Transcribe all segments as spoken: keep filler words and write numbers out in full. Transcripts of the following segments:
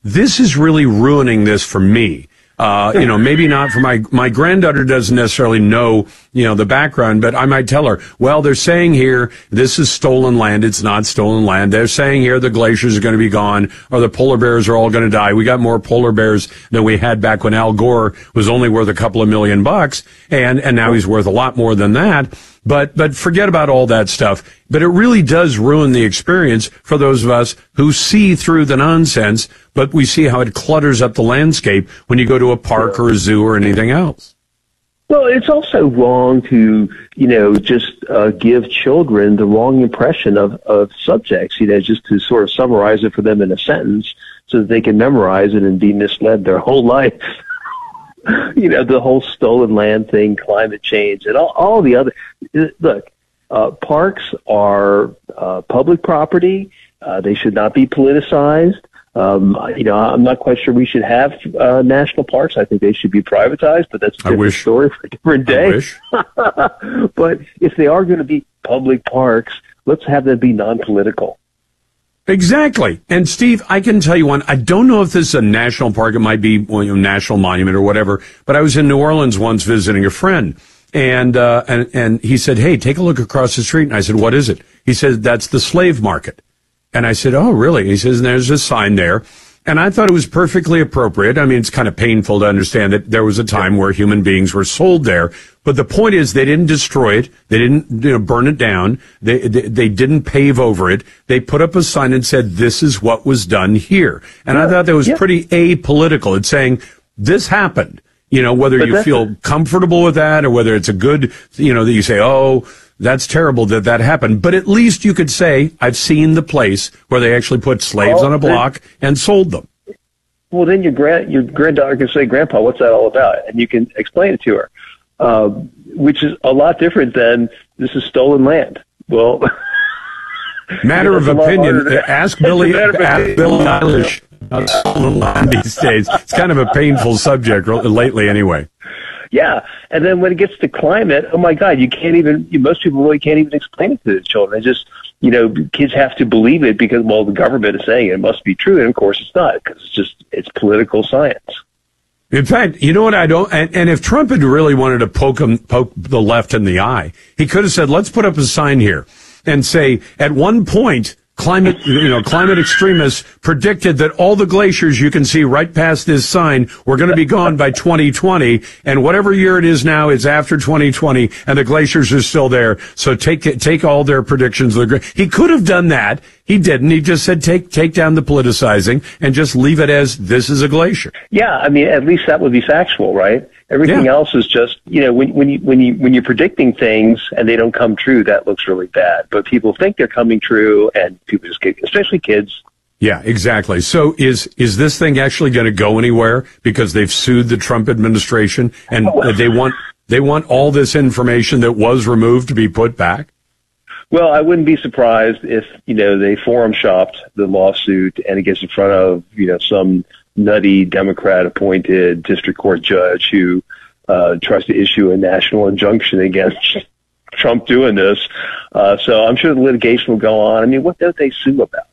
this is really ruining this for me. Uh, you know, maybe not for my, my granddaughter doesn't necessarily know, you know, the background, but I might tell her, well, they're saying here, this is stolen land. It's not stolen land. They're saying here the glaciers are going to be gone or the polar bears are all going to die. We got more polar bears than we had back when Al Gore was only worth a couple of million bucks. And, and now he's worth a lot more than that. But, but forget about all that stuff. But it really does ruin the experience for those of us who see through the nonsense, but we see how it clutters up the landscape when you go to a park or a zoo or anything else. Well, it's also wrong to, you know, just uh, give children the wrong impression of, of subjects, you know, just to sort of summarize it for them in a sentence so that they can memorize it and be misled their whole life. You know, the whole stolen land thing, climate change, and all, all the other. Look, uh, parks are uh, public property. Uh, they should not be politicized. Um, you know, I'm not quite sure we should have uh, national parks. I think they should be privatized, but that's a different story for a different day. I wish. But if they are going to be public parks, let's have them be non-political. Exactly. And Steve, I can tell you one, I don't know if this is a national park. It might be well, you know, national monument or whatever, but I was in New Orleans once visiting a friend and, uh, and, and he said, hey, take a look across the street. And I said, what is it? He said, that's the slave market. And I said, oh, really? He says, and there's a sign there. And I thought it was perfectly appropriate. I mean, it's kind of painful to understand that there was a time where human beings were sold there. But the point is they didn't destroy it. They didn't, you know, burn it down. They, they, they didn't pave over it. They put up a sign and said, this is what was done here. And yeah. I thought that was yeah. pretty apolitical. It's saying this happened, you know, whether but you feel comfortable with that or whether it's a good, you know, that you say, oh, that's terrible that that happened. But at least you could say, I've seen the place where they actually put slaves well, on a block then, and sold them. Well, then your grand your granddaughter can say, Grandpa, what's that all about? And you can explain it to her, uh, which is a lot different than this is stolen land. Well, matter of opinion. Ask Billy, ask Bill Eilish about stolen land these days. It's kind of a painful subject lately anyway. Yeah, and then when it gets to climate, oh my God, you can't even, you, most people really can't even explain it to the children. They just, you know, kids have to believe it because, well, the government is saying it, it must be true, and of course it's not, because it's just, it's political science. In fact, you know what I don't, and, and if Trump had really wanted to poke him, poke the left in the eye, he could have said, let's put up a sign here and say, at one point, Climate, you know, climate extremists predicted that all the glaciers you can see right past this sign were going to be gone by twenty twenty, and whatever year it is now, it's after twenty twenty, and the glaciers are still there. So take take all their predictions. He could have done that. He didn't. He just said take take down the politicizing and just leave it as this is a glacier. Yeah, I mean, at least that would be factual, right? Everything yeah. else is just, you know, when, when you when you when you're predicting things and they don't come true, that looks really bad. But people think they're coming true, and people just get, especially kids. Yeah, exactly. So is is this thing actually going to go anywhere because they've sued the Trump administration and oh. they want they want all this information that was removed to be put back? Well, I wouldn't be surprised if, you know, they forum shopped the lawsuit and it gets in front of, you know, some nutty Democrat-appointed district court judge who uh, tries to issue a national injunction against Trump doing this. Uh, so I'm sure the litigation will go on. I mean, what don't they sue about?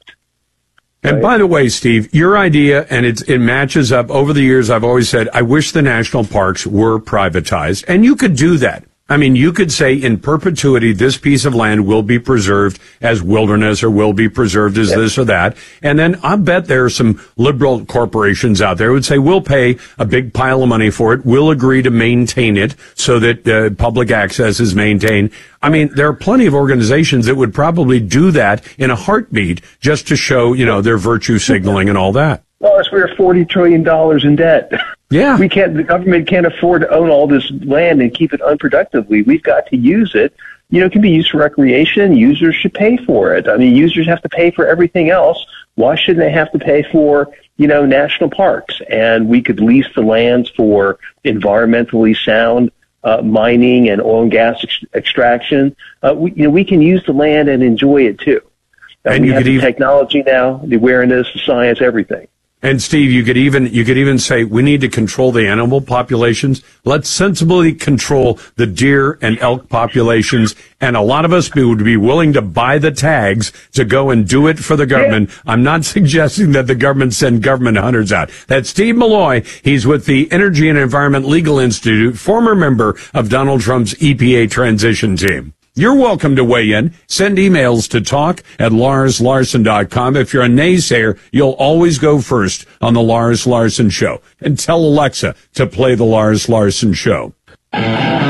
And right? By the way, Steve, your idea, and it's, it matches up. Over the years, I've always said, I wish the national parks were privatized. And you could do that. I mean, you could say in perpetuity, this piece of land will be preserved as wilderness or will be preserved as yep. this or that. And then I bet there are some liberal corporations out there who would say, we'll pay a big pile of money for it. We'll agree to maintain it so that uh, public access is maintained. I mean, there are plenty of organizations that would probably do that in a heartbeat just to show, you know, their virtue signaling and all that. Well, we're forty trillion dollars in debt. Yeah. We can't, the government can't afford to own all this land and keep it unproductively. We've got to use it. You know, it can be used for recreation. Users should pay for it. I mean, users have to pay for everything else. Why shouldn't they have to pay for, you know, national parks? And we could lease the lands for environmentally sound uh, mining and oil and gas ex- extraction. Uh, we, you know, we can use the land and enjoy it too. Uh, and we you have could the even- technology now, the awareness, the science, everything. And Steve, you could even you could even say we need to control the animal populations. Let's sensibly control the deer and elk populations. And a lot of us would be willing to buy the tags to go and do it for the government. Yeah. I'm not suggesting that the government send government hunters out. That's Steve Milloy. He's with the Energy and Environment Legal Institute, former member of Donald Trump's E P A transition team. You're welcome to weigh in. Send emails to talk at lars larson dot com. If you're a naysayer, you'll always go first on the Lars Larson Show. And tell Alexa to play the Lars Larson Show.